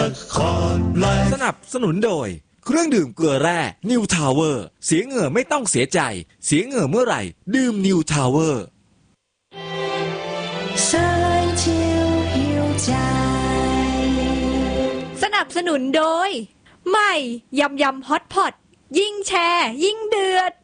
สนับสนุนโดยเครื่องดื่มเกลือแร่นิวทาวเวอร์เสียเหงื่อไม่ต้องเสียใจเสียเหงื่อเมื่อไหร่ดื่มนิวทาวเวอร์สนับสนุนโดยใหม่ยำยำฮอตพอตยิ่งแชร์ยิ่งเดือด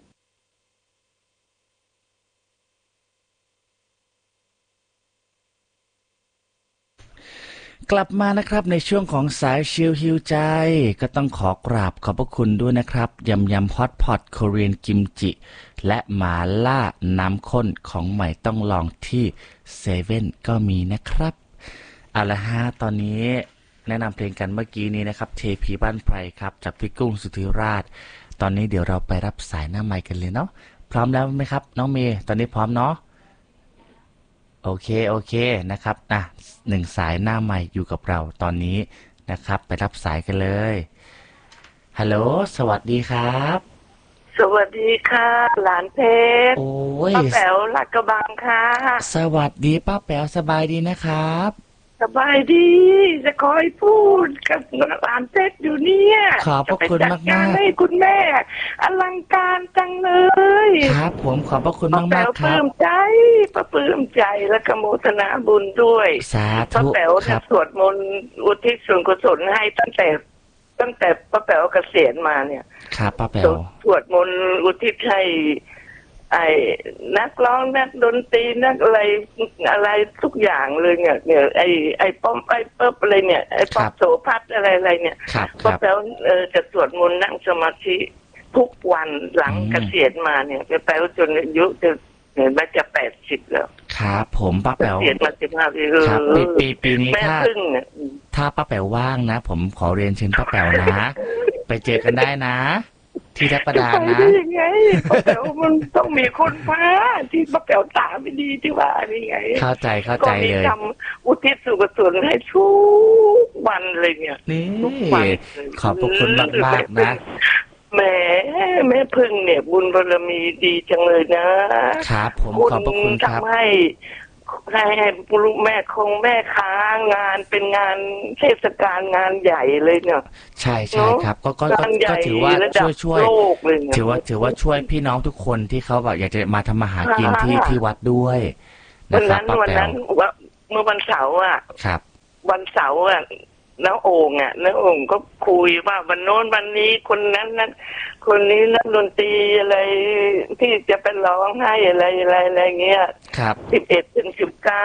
กลับมานะครับในช่วงของสายชิลฮิวใจก็ต้องขอกราบขอบพระคุณด้วยนะครับยำยำฮอตพอตโคเรียนกิมจิและหมาล่าน้ำข้นของใหม่ต้องลองที่เซเว่นก็มีนะครับเอาละฮะตอนนี้แนะนำเพลงกันเมื่อกี้นี้นะครับเทพีบ้านไพรครับจากพี่กุ้งสุธิราชตอนนี้เดี๋ยวเราไปรับสายหน้าไมค์กันเลยเนาะพร้อมแล้วไหมครับน้องเมย์ตอนนี้พร้อมเนาะโอเคนะครับหนึ่งสายหน้าใหม่อยู่กับเราตอนนี้นะครับไปรับสายกันเลยฮัลโหลสวัสดีครับสวัสดีค่ะหลานเพชรโอ้ยป้าแป๋วลาดกระบังค่ะสวัสดีป้าแป๋วสบายดีนะครับสบายดีจะคอยพูดกับหลานเพชรอยู่เนี่ยขอบพระคุณมากมากให้คุณแม่อลังการจังเลยครับผมขอบพระคุณมากมากครับป้าแป๋วปลื้มใจแล้วก็โมทนาบุญด้วยสาธุป้าแป๋วสวดมนต์อุทิศส่วนกุศลให้ตั้งแต่ป้าแป๋วเกษียณมาเนี่ยครับป้าแป๋วสวดมนต์อุทิศให้นักร้องนักดนตรีนักอะไรทุกอย่างเลยเนี่ยไอ้ป้อมไอ้เปิ๊บอะไรเนี่ยไอ้ป๊อปโสภัทอะไรเนี่ยป้าแป๋วจะสวดมนต์นั่งสมาธิทุกวันหลังเกษียณมาเนี่ยป้าแป๋วจนอายุจะเห็นว่าจะ80แล้วครับผมป้าแป๋วเกษียณมา15 ปีครับปีนี้ถ้าป้าแป๋วว่างนะผมขอเรียนเชิญป้าแป๋วนะไปเจอกันได้นะที่ทับประดานะยังไงป้าแป๋วมันต้องมีคนพาที่ป้าแป๋วตาไม่ดีที่ว่านี่ไงเข้าใจเลยทำอุทิศส่วนกุศลให้ทุกวันเลยเนี่ยนี่ขอบคุณมากๆนะแม่พึ่งเนี่ยบุญบารมีดีจังเลยนะครับผมขอบคุณครับทำให้ลูกแม่ค้างานเป็นงานเทศกาลงานใหญ่เลยเนี่ยใช่ครับก็ถือว่าช่วยถือว่าช่วยพี่น้องทุกคนที่เขาแบบอยากจะมาทำมาหากินที่วัดด้วยนะครับวันนั้นว่าเมื่อวันเสาร์อ่ะครับวันเสาร์อ่ะน้าโอ่งก็คุยว่าวันโน้นวันนี้คนนั้นคนนี้นักดนตรีอะไรที่จะเป็นร้องให้อะไรเงี้ยครับ 11 ถึง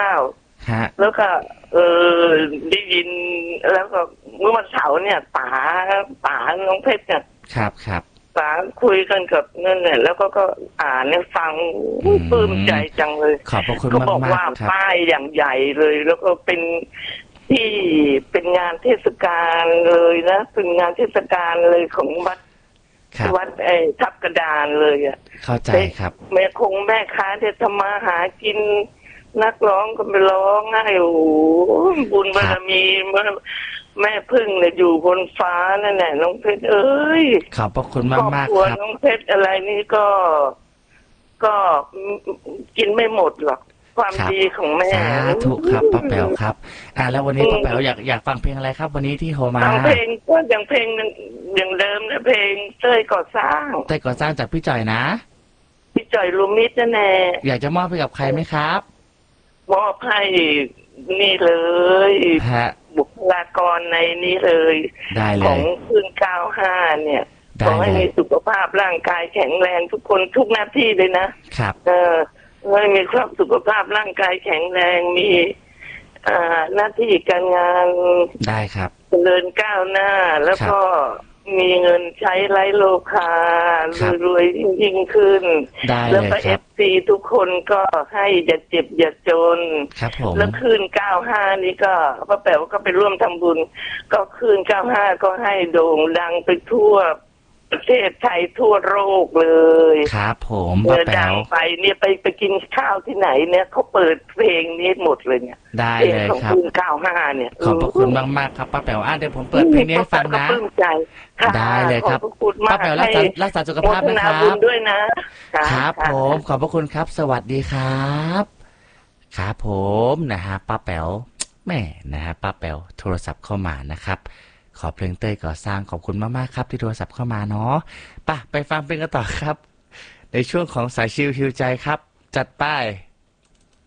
19แล้วก็ได้ยินแล้วก็เมื่อวันเสาร์เนี่ยป๋าน้องเพชรเนี่ยครับป๋าคุยกันกับนั่นแหละแล้วก็อ่านเนี่ยฟังปลื้มใจจังเลยขอบพระคุณมากๆเขาบอกว่าป้ายอย่างใหญ่เลยแล้วก็เป็นที่เป็นงานเทศกาลเลยนะเป็นงานเทศกาลเลยของวัดทับกระดานเลยอ่ะเข้าใจครับแม่ค้าที่ทำมาหากินนักร้องก็ไปร้องให้โอ้บุญบารมีแม่พึ่งเนี่ยอยู่บนฟ้านั่นแหละน้องเพชรเอ้ยขอบพระคุณมากๆครับน้องเพชรอะไรนี่ก็กินไม่หมดหรอกความดีของแม่ถูกครับป้าแป๋วครับแล้ววันนี้ป้าแป๋วอยากฟังเพลงอะไรครับวันนี้ที่โทรมาเพลงก็อย่างเพลงอย่างเดิมนะเพลงเต้ยก่อสร้างจากพี่จ่อยนะพี่จ่อยลูมิตนั่นแหละอยากจะมอบให้กับใครไหมครับมอบให้นี่เลยบุคลากรในนี้เลยของพื้น95เนี่ยขอให้มีสุขภาพร่างกายแข็งแรงทุกคนทุกหน้าที่เลยนะครับให้มีความสุขภาพร่างกายแข็งแรงมีหน้าที่การงานได้ครับเจริญก้าวหน้าแล้วก็มีเงินใช้ไร้โลภารวยยิ่งขึ้นแล้วก็FCทุกคนก็ให้อย่าเจ็บอย่าจนแล้วคืน95นี่ก็ป้าแป๋วก็ไปร่วมทำบุญก็คืน95ก็ให้โด่งดังไปทั่วประเทศไทยทั่วโลกเลยครับผมป้าแป๋วไปเนี่ยไปกินข้าวที่ไหนเนี่ยเขาเปิดเพลงนี้หมดเลยเนี่ยได้เลยครับ 95เนี่ยขอบพระคุณมากๆครับป้าแป๋วเดี๋ยวผมเปิดเพลงนี้ให้ฟังนะได้เลยครับป้าแป๋วรักษาสุขภาพนะครับด้วยนะครับผมขอบพระคุณครับสวัสดีครับครับผมนะฮะป้าแป๋วแม่นะฮะป้าแป๋วโทรศัพท์เข้ามานะครับขอเพลงเต้ยก่อสร้างขอบคุณมากๆครับที่โทรศัพท์เข้ามาเนาะไปฟังเพลงกันต่อครับในช่วงของสายชิลฮิวใจครับจัดไป